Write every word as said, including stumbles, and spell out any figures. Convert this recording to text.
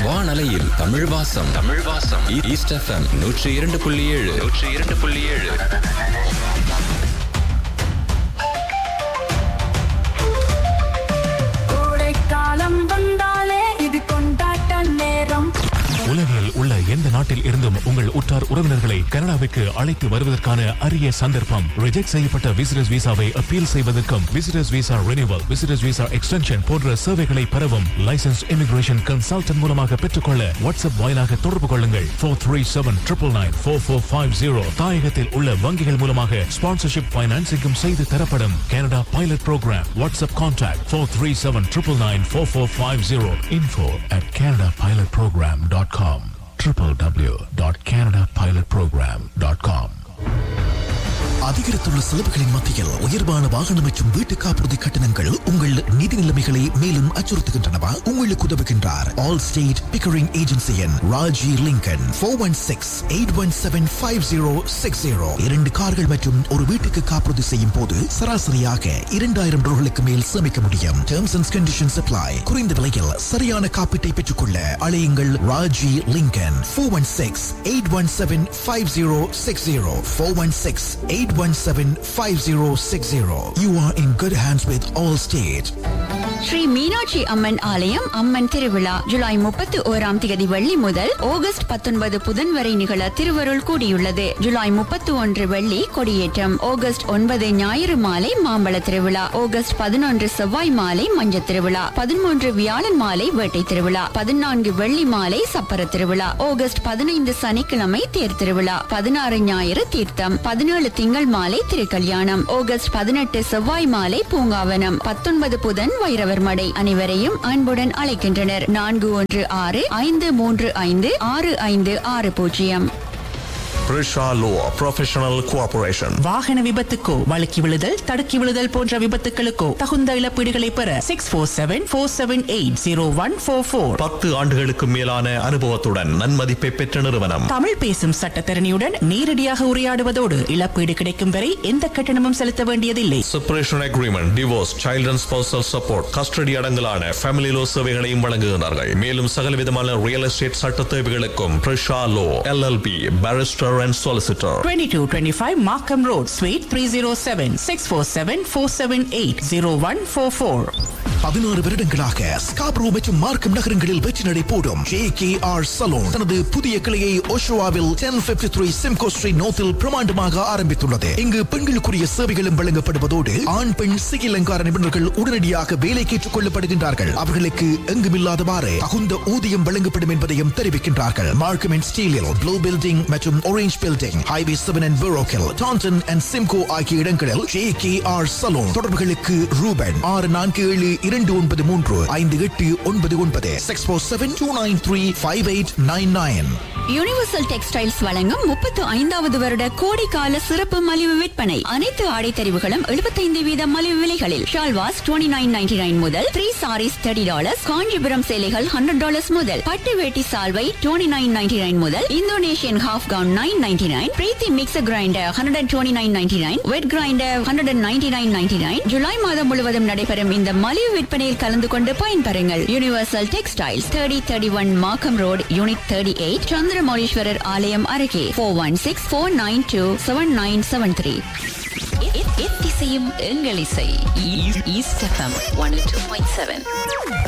வானலையில் தமிழ் வாசம் தமிழ் வாசம் ஈஸ்ட் எஃப்எம் நூற்றி இரண்டு புள்ளி ஏழு நூற்றி இரண்டு புள்ளி ஏழு. கோடைக்காலம் வந்தாலே இது கொண்டாட்ட நேரம். உலகில் உள்ள எந்த நாட்டில் இருந்தும் உங்கள் உற்றார் உறவினர்களை கனடாவுக்கு அழைத்து வருவதற்கான அரிய சந்தர்ப்பம். ரிஜெக்ட் செய்யப்பட்ட விசிட்டர்ஸ் விசாவை அப்பீல் செய்வதற்கும் visitors visa renewal, visitors visa extension போன்ற சேவைகளை பெறவும் லைசன்ஸ் இமிகிரேஷன் கன்சல்டன்ட் மூலமாக பெற்றுக்கொள்ள வாட்ஸ்அப் வாயிலாக தொடர்பு கொள்ளுங்கள். Four three seven triple nine four four five zero. தாயகத்தில் உள்ள வங்கிகள் மூலமாக ஸ்பான்சர்ஷிப் பைனான்சிங்கும் செய்து தரப்படும். Canada pilot program. WhatsApp contact four three seven triple nine four four five zero. Info at Canada pilot program dot com. w w w dot canada pilot program dot com. அதிகரித்துள்ள செலவுகளின் மத்தியில் உயர்வான வாகனம் மற்றும் வீட்டு காப்புறுதி கட்டணங்கள் உங்கள் நிதி நிலைமைகளை மேலும் அச்சுறுத்துகின்றனவா? உங்களுக்கு உதவுகின்றார் all state Pickering ஏஜென்சியின் Raji Lincoln. Four one six eight one seven five zero six zero. இரண்டு கார்கள் மற்றும் ஒரு வீட்டுக்கு காப்புறுதி செய்யும் போது சராசரியாக இரண்டாயிரம் டாலர்களுக்கு மேல் சேமிக்க முடியும். Terms and conditions apply. குறைந்த விலையில் சரியான காப்பீட்டை பெற்றுக்கொள்ள அழையுங்கள் Raji Lincoln. Four one six eight one seven five zero six zero. Four one six eight one seven five zero six zero. You are in good hands with Allstate. Sri Meenakshi Amman ஆலயம் அம்மன் திருவிழா ஜூலை முப்பத்தி ஓராம் தேதி வெள்ளி முதல் ஆகஸ்ட் பத்தொன்பது புதன் வரை நிகழ திருவருள் கூடியுள்ளது. ஜூலை முப்பத்தி ஒன்று வெள்ளி கொடியேற்றம், ஆகஸ்ட் ஒன்பது ஞாயிறு மாலை மாம்பழ திருவிழா, ஆகஸ்ட் பதினொன்று செவ்வாய் மாலை மஞ்ச திருவிழா, பதிமூன்று வியாழன் மாலை வேட்டை திருவிழா, பதினான்கு வெள்ளி மாலை சப்பர திருவிழா, ஆகஸ்ட் பதினைந்து சனிக்கிழமை தேர் திருவிழா, பதினாறு ஞாயிறு தீர்த்தம், பதினேழு திங்கள் மாலை திருக்கல்யாணம், ஆகஸ்ட் பதினெட்டு செவ்வாய் மாலை பூங்காவனம், பத்தொன்பது புதன் வைரவர் மடை. அனைவரையும் அன்புடன் அழைக்கின்றனர். நான்கு ஒன்று ஆறு ஐந்து மூன்று ஐந்து ஆறு ஐந்து ஆறு பூஜ்ஜியம். Prisha Law Professional Cooperation. வாகன விபத்துக்கோ, வழுக்கி விழுதல், தடுக்கி விழுதல் போன்ற விபத்துகளுக்கோ தகுந்த இழப்பீடுகளை பெற six four seven four seven eight zero one four four. பத்து ஆண்டுகளுக்கு மேலான அனுபவத்துடன் நன்மதிப்பை பெற்ற நிறுவனம். தமிழ் பேசும் சட்டத்தரணியுடன் நேரடியாக உரையாடுவதோடு இழப்பீடு கிடைக்கும் வரை எந்த கட்டணமும் செலுத்த வேண்டியதில்லை. Separation agreement, divorce, child and spousal support, custody அடங்கலான family low சேவைகளையும் வழங்குகிறார்கள். மேலும் சகல விதமான ரியல் எஸ்டேட் சட்ட தேவைகளுக்கும் Prisha Law L L P Barrister and Solicitor. twenty-two twenty-five Markham Road, Suite three oh seven, six four seven four seven eight zero one four four. பதினாறு வருடங்களாக Scarborough மற்றும் மார்க்கம் நகரங்களில் வெற்றி நடை போடும் ஜே கே ஆர் சலூன் தனது புதிய கிளையை ஓஷோவாவில் ten fifty three Simcoe street நோத்தில் பிரமாண்டமாக ஆரம்பித்துள்ளது. இங்கு பெண்களுக்குரிய சேவைகளும் வழங்கப்படுவதோடு ஆண் பெண் சிகை அலங்கார நிபுணர்கள் உடனடியாக வேலைக்கு ஏற்றுக் கொள்ளப்படுகின்றார்கள். அவர்களுக்கு எங்குமில்லாதவாறு தகுந்த ஊதியம் வழங்கப்படும் என்பதையும் தெரிவிக்கின்றார்கள். மார்க்கம் அண்ட் ஸ்டீலில் ப்ளூ பில்டிங் மற்றும் orange building, highway seven and பெரோக்கில், Tandon and Simcoe ஆகிய இடங்களில் ஜே கே ஆர் சலூன். தொடர்புகளுக்கு ரூபன் ஆறு நான்கு ஏழு இரண்டு ஒன்பது மூன்று ஐந்து எட்டு ஒன்பது ஒன்பது six four seven two nine three five eight nine nine. Universal textiles வழங்கும் முப்பத்து ஐந்தாவது வருட கோடைக்கால சிறப்பு மலிவு விற்பனை. அனைத்து ஆடை தெரிவுகளும் எழுபத்தைந்து வீத மலிவு விலைகளில். Shalwars twenty nine ninety nine முதல், three saris thirty dollars, Kanchipuram சேலைகள் ஹண்ட்ரட் டாலர்ஸ் முதல், பட்டு வேட்டி சால்வை டுவெண்ட்டி நைன் நைன்டி நைன் முதல், Indonesian half gown nine ninety nine, பிரீத்தி mixer grinder hundred twenty nine ninety nine, wet grinder hundred ninety nine ninety nine. July மாதம் முழுவதும் நடைபெறும் இந்த மலிவு விற்பனையில் கலந்து கொண்டு பயன்பெறுங்கள். Universal textiles thirty thirty one மார்க்கம் road, unit thirty eight, Chandramouleeswarar ஆலயம் அருகே. Four one six four nine two seven nine seven three. எத்திசையும் எங்கள் இசை east FM one two point seven.